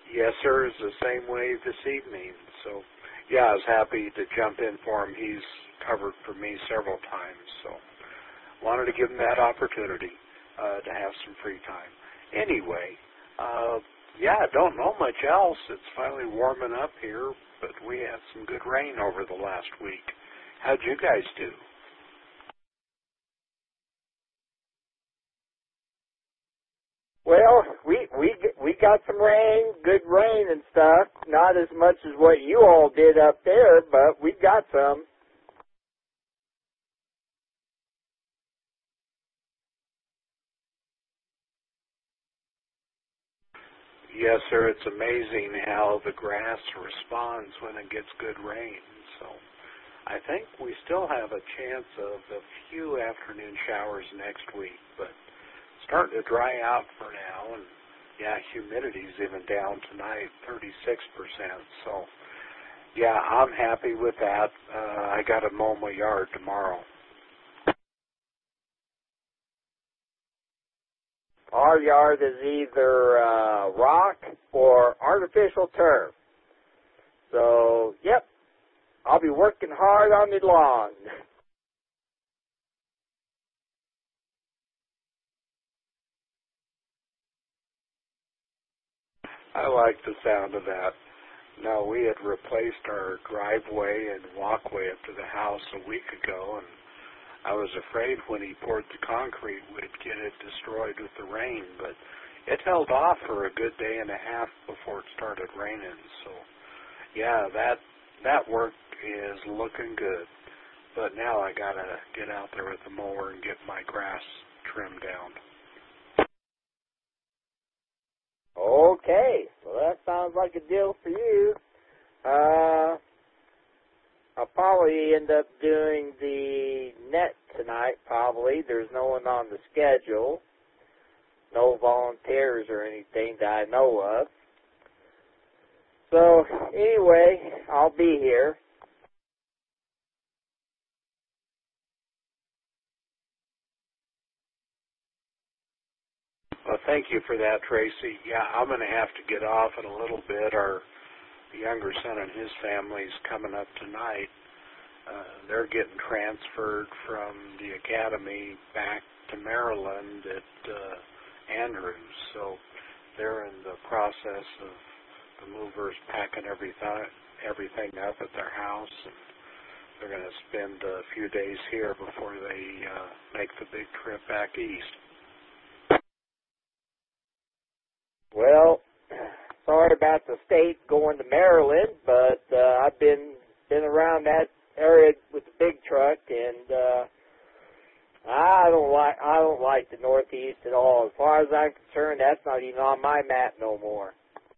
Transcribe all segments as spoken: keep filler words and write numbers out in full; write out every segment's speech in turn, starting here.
Yes, sir, it's the same way this evening. So, yeah, I was happy to jump in for him. He's covered for me several times, so wanted to give him that opportunity uh, to have some free time. Anyway, uh, yeah, I don't know much else. It's finally warming up here, but we had some good rain over the last week. How'd you guys do? Well, we we we got some rain, good rain and stuff. Not as much as what you all did up there, but we got some. Yes, sir, it's amazing how the grass responds when it gets good rain. So I think we still have a chance of a few afternoon showers next week, but starting to dry out for now. And yeah, humidity's even down tonight, thirty-six percent. So yeah, I'm happy with that. Uh, I got to mow my yard tomorrow. Our yard is either uh, rock or artificial turf. So, yep, I'll be working hard on the lawn. I like the sound of that. No, we had replaced our driveway and walkway up to the house a week ago, and I was afraid when he poured the concrete we'd get it destroyed with the rain, but it held off for a good day and a half before it started raining. So, yeah, that that work is looking good. But now I gotta get out there with the mower and get my grass trimmed down. Okay, well that sounds like a deal for you. Uh, I'll probably end up doing the net tonight, probably. There's no one on the schedule. No volunteers or anything that I know of. So, anyway, I'll be here. Well, thank you for that, Tracy. Yeah, I'm going to have to get off in a little bit. Our younger son and his family's coming up tonight. Uh, they're getting transferred from the academy back to Maryland at uh, Andrews. So they're in the process of the movers packing everything, everything up at their house, and they're going to spend a few days here before they uh, make the big trip back east. Well, sorry about the state going to Maryland, but uh, I've been been around that area with the big truck, and uh, I don't like I don't like the Northeast at all. As far as I'm concerned, that's not even on my map no more.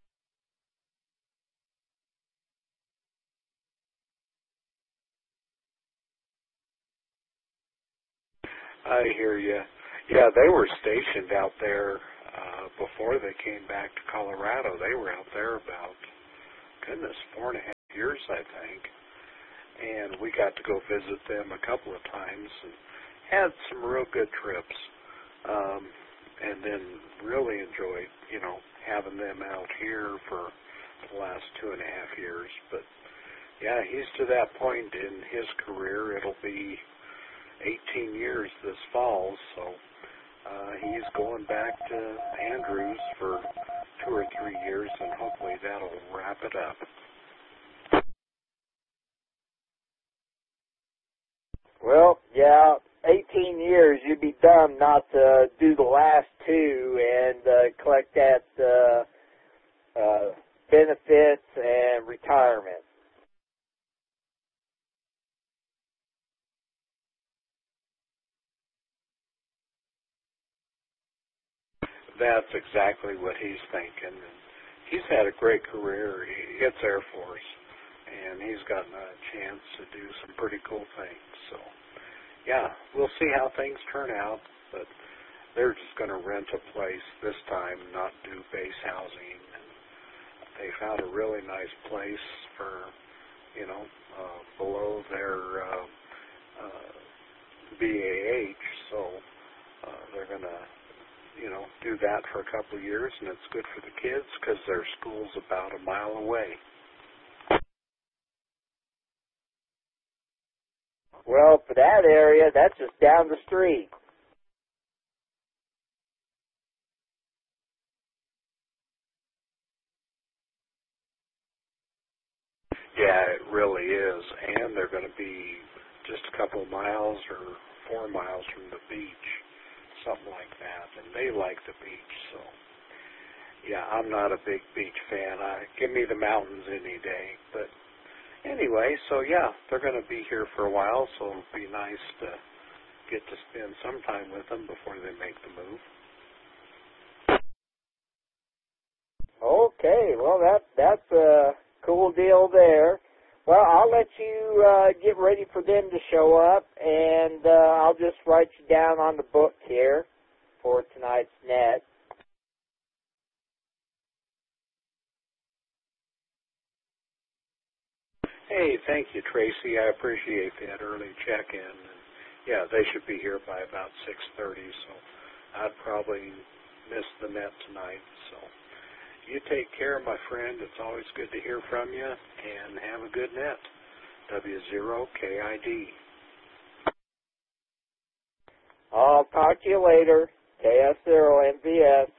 I hear you. Yeah, they were stationed out there uh, before they came back to Colorado. They were out there about, goodness, four and a half years, I think. And we got to go visit them a couple of times and had some real good trips. Um, and then really enjoyed, you know, having them out here for the last two and a half years. But, yeah, he's to that point in his career. It'll be eighteen years this fall, so uh, he's going back to Andrews for two or three years, and hopefully that'll wrap it up. Well, yeah, eighteen years, you'd be dumb not to do the last two and uh, collect that uh, uh, benefits and retirement. That's exactly what he's thinking. And he's had a great career. He, it's Air Force, and he's gotten a chance to do some pretty cool things. So, yeah, we'll see how things turn out, but they're just going to rent a place this time, not do base housing. And they found a really nice place for, you know, uh, below their uh, uh, B A H, so uh, they're going to you know, do that for a couple of years, and it's good for the kids because their school's about a mile away. Well, for that area, that's just down the street. Yeah, it really is, and they're going to be just a couple of miles or four miles from the beach, something like that, and they like the beach, so yeah, I'm not a big beach fan. I give me the mountains any day, but anyway, so yeah, they're going to be here for a while, so it'll be nice to get to spend some time with them before they make the move. Okay, well, that that's a cool deal there. Well, I'll let you uh, get ready for them to show up, and uh, I'll just write you down on the book here for tonight's net. Hey, thank you, Tracy. I appreciate that early check-in. And yeah, they should be here by about six thirty, so I'd probably miss the net tonight. So you take care, my friend. It's always good to hear from you, and have a good net. W zero K I D. I'll talk to you later. K S zero M V S.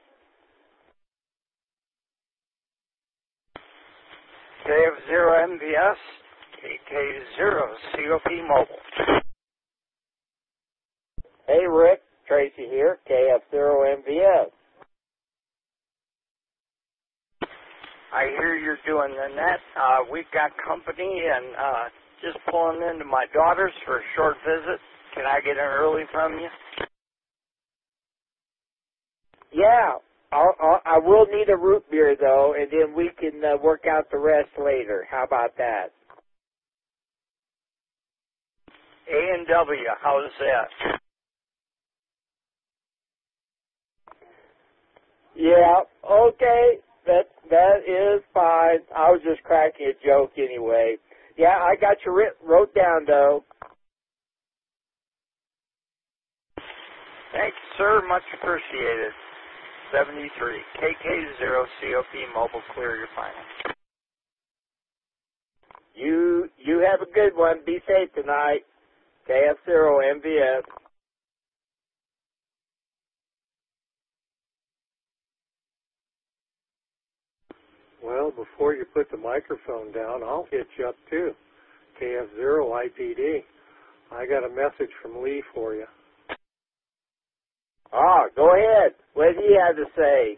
K F zero M V S, K K zero C O P Mobile. Hey, Rick. Tracy here. K F zero M V S. I hear you're doing the net. Uh, we've got company and uh, just pulling into my daughter's for a short visit. Can I get in early from you? Yeah, I'll, I'll, I will need a root beer, though, and then we can uh, work out the rest later. How about that? A and W, how's that? Yeah, okay. That that is fine. I was just cracking a joke anyway. Yeah, I got you writ, wrote down though. Thanks, sir. Much appreciated. seventy-three K K zero C O P Mobile. Clear your final. You you have a good one. Be safe tonight. K F zero M V S. Well, before you put the microphone down, I'll hit you up too. K F zero I P D. I got a message from Lee for you. Ah, go ahead. What do you have to say?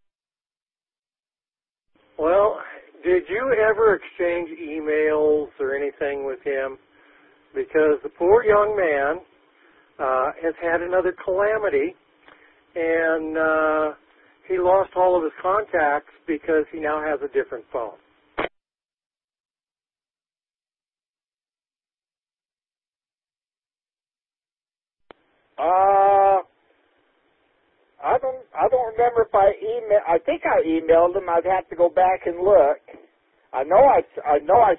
Well, did you ever exchange emails or anything with him? Because the poor young man uh, has had another calamity, and uh, he lost all of his contacts because he now has a different phone. Uh, I don't I don't remember if I email. I think I emailed him. I'd have to go back and look. I know I I know I